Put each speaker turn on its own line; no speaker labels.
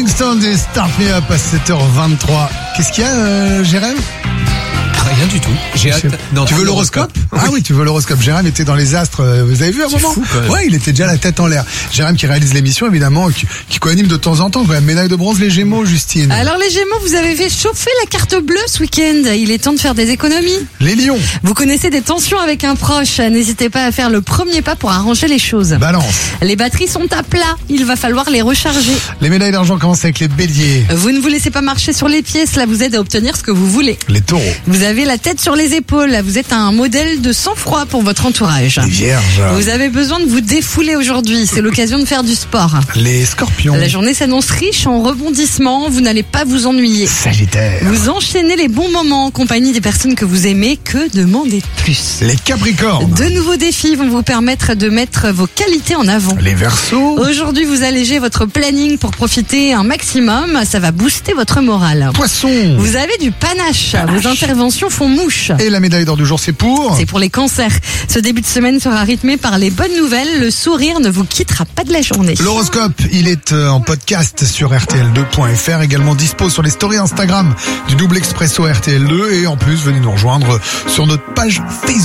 Rolling Stones et Start Me Up à 7h23. Qu'est-ce qu'il y a, Jérém?
Rien du tout.
Tu veux l'horoscope? Ah oui, tu veux l'horoscope. Jérém était dans les astres. Vous avez vu un moment?
Fou, quand même.
Ouais, il était déjà la tête en l'air. Jérém qui réalise l'émission, évidemment, qui co-anime de temps en temps. Quand même, médaille de bronze, les Gémeaux, Justine.
Alors les Gémeaux, vous avez fait chauffer la carte bleue ce week-end. Il est temps de faire des économies.
Les Lions,
Vous connaissez des tensions avec un proche. N'hésitez pas à faire le premier pas pour arranger les choses.
Balance.
Les batteries sont à plat. Il va falloir les recharger.
Les médailles d'argent commencent avec les Béliers.
Vous ne vous laissez pas marcher sur les pieds. Cela vous aide à obtenir ce que vous voulez.
Les Taureaux.
Vous avez la tête sur les épaules. Vous êtes un modèle de sang-froid pour votre entourage.
Les Vierges.
Vous avez besoin de vous défouler aujourd'hui. C'est l'occasion de faire du sport.
Les Scorpions.
La journée s'annonce riche en rebondissements. Vous n'allez pas vous ennuyer.
Sagittaire.
Vous enchaînez les bons moments en compagnie des personnes que vous aimez. Que demander de plus?
Les Capricornes.
De nouveaux défis vont vous permettre de mettre vos qualités en avant.
Les Verseaux.
Aujourd'hui, vous allégez votre planning pour profiter un maximum. Ça va booster votre morale.
Poissons.
Vous avez du panache. Vos interventions font mouche.
Et la médaille d'or du jour, c'est pour...
C'est pour les cancers. Ce début de semaine sera rythmé par les bonnes nouvelles. Le sourire ne vous quittera pas de la journée.
L'horoscope, il est en podcast sur RTL2.fr, également dispo sur les stories Instagram du Double Expresso RTL2 et en plus venez nous rejoindre sur notre page Facebook.